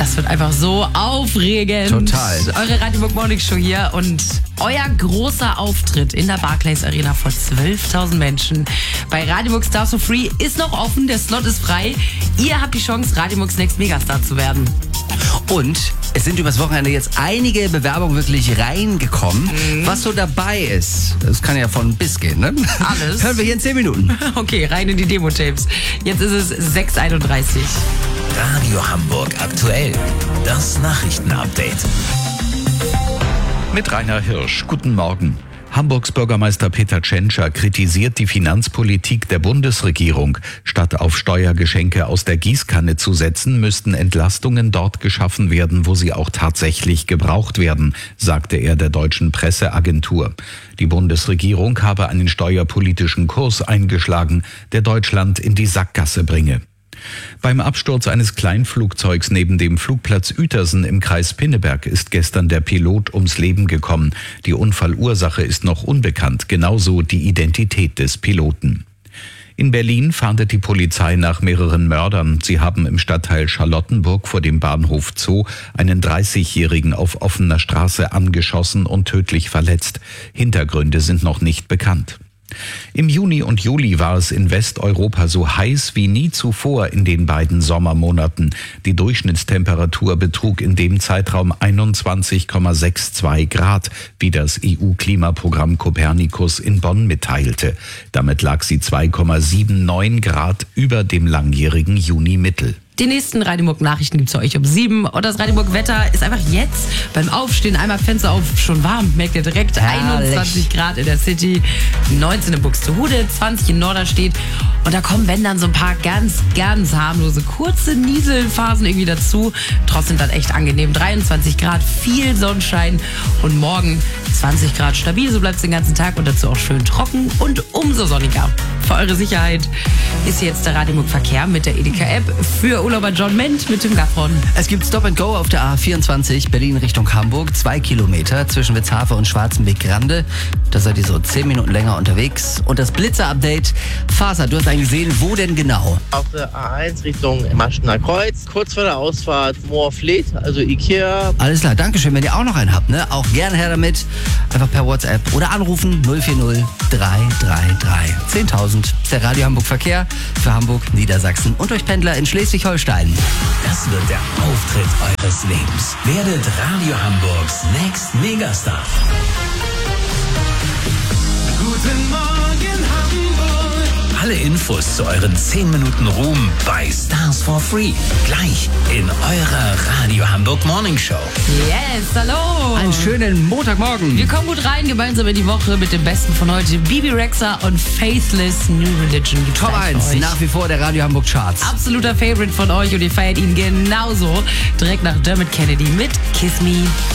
Das wird einfach so aufregend. Total. Eure Radio Hamburg Morning Show hier und euer großer Auftritt in der Barclays Arena vor 12.000 Menschen bei Radio Hamburg Stars for Free ist noch offen. Der Slot ist frei. Ihr habt die Chance, Radio Hamburgs Next Megastar zu werden. Und es sind übers Wochenende jetzt einige Bewerbungen wirklich reingekommen. Was so dabei ist, das kann ja von bis gehen, ne? Alles. Hören wir hier in 10 Minuten. Okay, rein in die Demo-Tapes. Jetzt ist es 6:31 Uhr. Radio Hamburg aktuell. Das Nachrichtenupdate. Mit Rainer Hirsch. Guten Morgen. Hamburgs Bürgermeister Peter Tschentscher kritisiert die Finanzpolitik der Bundesregierung. Statt auf Steuergeschenke aus der Gießkanne zu setzen, müssten Entlastungen dort geschaffen werden, wo sie auch tatsächlich gebraucht werden, sagte er der deutschen Presseagentur. Die Bundesregierung habe einen steuerpolitischen Kurs eingeschlagen, der Deutschland in die Sackgasse bringe. Beim Absturz eines Kleinflugzeugs neben dem Flugplatz Uetersen im Kreis Pinneberg ist gestern der Pilot ums Leben gekommen. Die Unfallursache ist noch unbekannt, genauso die Identität des Piloten. In Berlin fahndet die Polizei nach mehreren Mördern. Sie haben im Stadtteil Charlottenburg vor dem Bahnhof Zoo einen 30-Jährigen auf offener Straße angeschossen und tödlich verletzt. Hintergründe sind noch nicht bekannt. Im Juni und Juli war es in Westeuropa so heiß wie nie zuvor in den beiden Sommermonaten. Die Durchschnittstemperatur betrug in dem Zeitraum 21,62 Grad, wie das EU-Klimaprogramm Copernicus in Bonn mitteilte. Damit lag sie 2,79 Grad über dem langjährigen Juni-Mittel. Die nächsten Radio Hamburg Nachrichten gibt's für euch um 7. Und das Radio Hamburg Wetter ist einfach jetzt beim Aufstehen einmal Fenster auf, schon warm. Merkt ihr direkt, Herrlich. 21 Grad in der City, 19 in Buxtehude, 20 in Norderstedt. Und da kommen, wenn dann so ein paar ganz, ganz harmlose, kurze Nieselphasen irgendwie dazu. Trotzdem dann echt angenehm. 23 Grad, viel Sonnenschein und morgen 20 Grad stabil. So bleibt es den ganzen Tag und dazu auch schön trocken und umso sonniger. Für eure Sicherheit ist jetzt der Radio Hamburg Verkehr mit der Edeka-App für Urlauber John Ment mit dem Gaffron. Es gibt Stop and Go auf der A24 Berlin Richtung Hamburg. 2 Kilometer zwischen Witzhafe und Schwarzenbeck-Grande. Da seid ihr so 10 Minuten länger unterwegs. Und das Blitzer-Update. Faser, du hast einen gesehen. Wo denn genau? Auf der A1 Richtung Maschener Kreuz, kurz vor der Ausfahrt Moorfleet, also Ikea. Alles klar, Dankeschön. Wenn ihr auch noch einen habt, ne? Auch gerne her damit. Einfach per WhatsApp oder anrufen 040 333 10.000. Ist der Radio Hamburg Verkehr für Hamburg, Niedersachsen und euch Pendler in Schleswig-Holstein. Das wird der Auftritt eures Lebens. Werdet Radio Hamburgs Next Megastar. Guten Morgen Hamburg. Alle Infos zu euren 10 Minuten Ruhm bei Stars for Free. Gleich in eurer Radio Hamburg Morning Show. Yes, hallo. Einen schönen Montagmorgen. Wir kommen gut rein, gemeinsam in die Woche mit dem Besten von heute. Bibi Rexha und Faithless New Religion. Gibt's Top gleich für 1, euch. nach wie vor der Radio Hamburg Charts. Absoluter Favorite von euch und ihr feiert ihn genauso. Direkt nach Dermot Kennedy mit Kiss Me.